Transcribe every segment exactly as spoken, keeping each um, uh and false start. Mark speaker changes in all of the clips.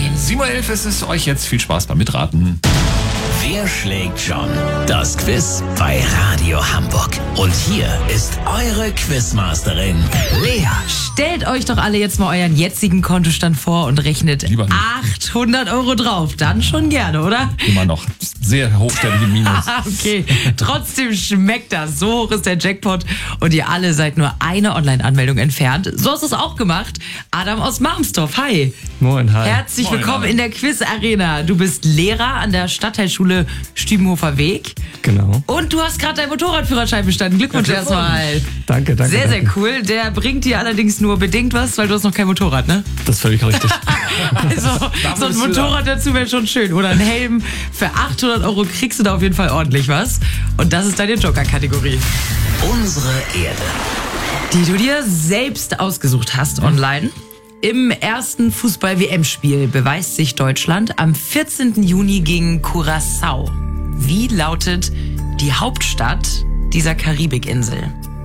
Speaker 1: neun.
Speaker 2: sieben Uhr elf ist es. Euch jetzt viel Spaß beim Mitraten.
Speaker 3: Wer schlägt schon? Das Quiz bei Radio Hamburg. Und hier ist eure Quizmasterin, Lea.
Speaker 1: Stellt euch doch alle jetzt mal euren jetzigen Kontostand vor und rechnet
Speaker 2: Lieber nicht.
Speaker 1: achthundert Euro drauf. Dann schon gerne, oder?
Speaker 2: Immer noch sehr hochstellige Minus.
Speaker 1: Okay, trotzdem schmeckt das. So hoch ist der Jackpot und ihr alle seid nur eine Online-Anmeldung entfernt. So hast du es auch gemacht. Adam aus Marmsdorf, hi.
Speaker 4: Moin, hi.
Speaker 1: Herzlich
Speaker 2: Moin,
Speaker 1: willkommen
Speaker 2: Adam.
Speaker 1: in der Quiz-Arena. Du bist Lehrer an der Stadtteilschule Stübenhofer Weg.
Speaker 4: Genau.
Speaker 1: Und du hast gerade deinen Motorradführerschein bestanden. Glückwunsch
Speaker 2: Ja,
Speaker 1: erstmal.
Speaker 4: Danke, danke.
Speaker 1: Sehr, sehr
Speaker 4: danke.
Speaker 1: cool. Der bringt dir allerdings nur bedingt was, weil du hast noch kein Motorrad, ne?
Speaker 4: Das ist völlig richtig.
Speaker 1: Also, so ein
Speaker 2: bist du
Speaker 1: Motorrad dazu wäre schon schön. Oder ein Helm. Für achthundert Euro kriegst du da auf jeden Fall ordentlich was. Und das ist deine Joker-Kategorie,
Speaker 3: Unsere Erde.
Speaker 1: die du dir selbst ausgesucht hast online. Im ersten Fußball-W M-Spiel beweist sich Deutschland am vierzehnten Juni gegen Curaçao. Wie lautet die Hauptstadt dieser Karibikinsel?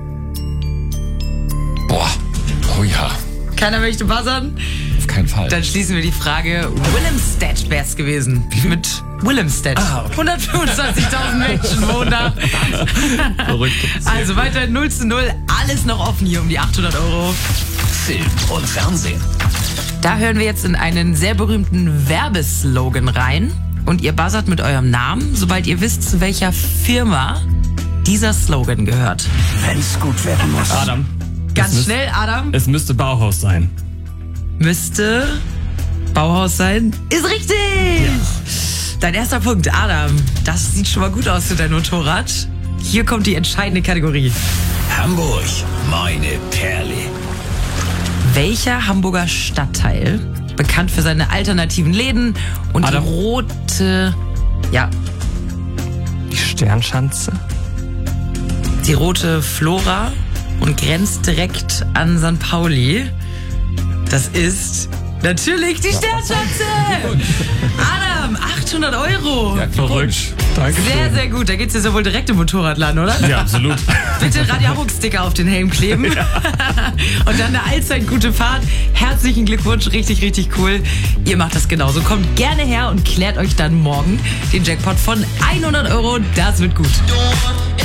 Speaker 2: Boah. Oh ja.
Speaker 1: Keiner möchte buzzern?
Speaker 2: Auf keinen Fall.
Speaker 1: Dann schließen wir die Frage. Willemstad wäre es gewesen. Mit Willemstad.
Speaker 2: Ah, okay.
Speaker 1: hundertfünfundzwanzigtausend Menschen wohnen da.
Speaker 4: Verrückt.
Speaker 1: Also weiter null zu null. Alles noch offen hier um die achthundert Euro.
Speaker 3: Film und Fernsehen.
Speaker 1: Da hören wir jetzt in einen sehr berühmten Werbeslogan rein. Und ihr buzzert mit eurem Namen, sobald ihr wisst, zu welcher Firma dieser Slogan gehört.
Speaker 3: Wenn's gut werden muss.
Speaker 4: Adam.
Speaker 1: Ganz
Speaker 4: es müsst-
Speaker 1: schnell, Adam.
Speaker 4: Es müsste Bauhaus sein.
Speaker 1: Müsste Bauhaus sein. Ist richtig! Dein erster Punkt, Adam. Das sieht schon mal gut aus für dein Motorrad. Hier kommt die entscheidende Kategorie.
Speaker 3: Hamburg, meine Perle.
Speaker 1: Welcher Hamburger Stadtteil, bekannt für seine alternativen Läden und
Speaker 4: Adam.
Speaker 1: die rote, ja,
Speaker 4: Die Sternschanze.
Speaker 1: die rote Flora und grenzt direkt an Sankt Pauli? Das ist natürlich die Sternschanze! Adam, achthundert Euro!
Speaker 2: Ja,
Speaker 4: Verrückt. Danke.
Speaker 1: Sehr, sehr gut. Da geht's jetzt ja wohl direkt im Motorradladen, oder?
Speaker 4: Ja, absolut.
Speaker 1: Bitte Radio Hamburg-Sticker auf den Helm kleben. Und dann eine allzeit gute Fahrt. Herzlichen Glückwunsch, richtig, richtig cool. Ihr macht das genauso. Kommt gerne her und klärt euch dann morgen den Jackpot von hundert Euro. Das wird gut.
Speaker 3: Don't